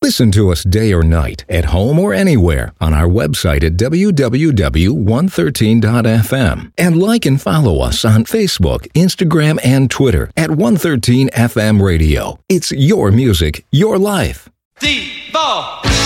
Listen to us day or night, at home or anywhere, on our website at www.113.fm. And like and follow us on Facebook, Instagram, and Twitter at 113 FM Radio. It's your music, your life. Devo!